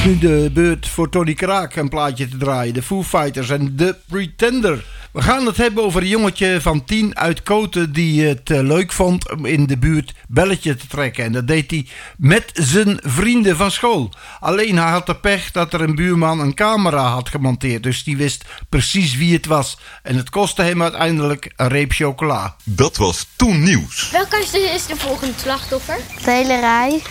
Nu de beurt voor Tony Kraak een plaatje te draaien. De Foo Fighters en The Pretender. We gaan het hebben over een jongetje van 10 uit Koten die het leuk vond om in de buurt belletje te trekken. En dat deed hij met zijn vrienden van school. Alleen hij had de pech dat er een buurman een camera had gemonteerd. Dus die wist precies wie het was. En het kostte hem uiteindelijk een reep chocola. Dat was toen nieuws. Welke is de volgende slachtoffer? De hele rij.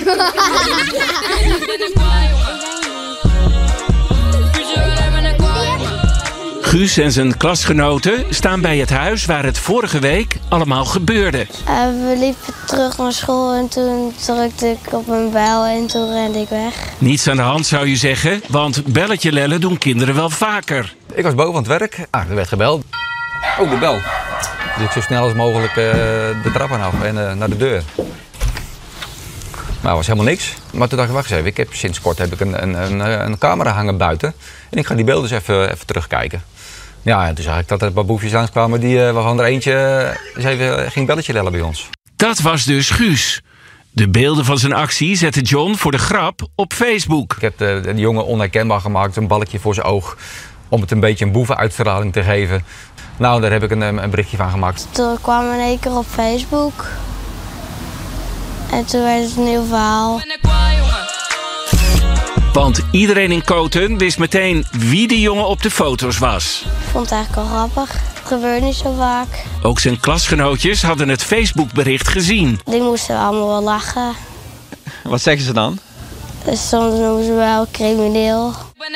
Guus en zijn klasgenoten staan bij het huis waar het vorige week allemaal gebeurde. We liepen terug naar school en toen drukte ik op mijn bel en toen rende ik weg. Niets aan de hand zou je zeggen, want belletje lellen doen kinderen wel vaker. Ik was boven aan het werk. Er werd gebeld. Oh, de bel. Dus ik zo snel als mogelijk de trap aan af en naar de deur. Maar er was helemaal niks. Maar toen dacht ik, wacht eens even. Sinds kort heb ik een camera hangen buiten. En ik ga die beelden eens even terugkijken. Ja, en toen zag ik dat er een paar boefjes aankwamen waarvan er eentje eens even ging belletje lellen bij ons. Dat was dus Guus. De beelden van zijn actie zette John voor de grap op Facebook. Ik heb de jongen onherkenbaar gemaakt, een balkje voor zijn oog. Om het een beetje een boevenuitstraling te geven. Nou, daar heb ik een berichtje van gemaakt. Toen kwam in één keer op Facebook. En toen werd het een nieuw verhaal. Want iedereen in Koten wist meteen wie de jongen op de foto's was. Ik vond het eigenlijk wel grappig. Het gebeurt niet zo vaak. Ook zijn klasgenootjes hadden het Facebookbericht gezien. Die moesten allemaal wel lachen. Wat zeggen ze dan? Dus soms noemen ze wel crimineel.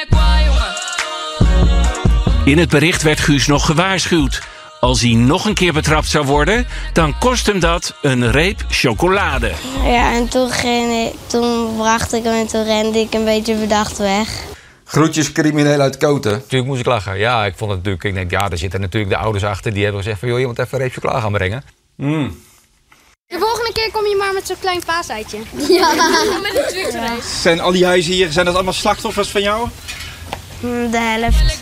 In het bericht werd Guus nog gewaarschuwd. Als hij nog een keer betrapt zou worden, dan kost hem dat een reep chocolade. Ja, en toen bracht ik hem en toen rende ik een beetje verdacht weg. Groetjes crimineel uit Koten. Natuurlijk moest ik lachen. Ja, ik vond het natuurlijk. Ik denk, ja, daar zitten natuurlijk de ouders achter. Die hebben gezegd van, joh, je moet even een reep chocola gaan brengen. De volgende keer kom je maar met zo'n klein paaseitje. Ja, met een Twix-reis. Zijn al die huizen hier, zijn dat allemaal slachtoffers van jou? De helft.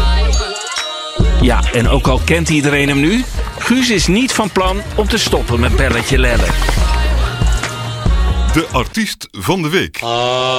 Ja, en ook al kent iedereen hem nu, Guus is niet van plan om te stoppen met belletje lellen. De artiest van de week.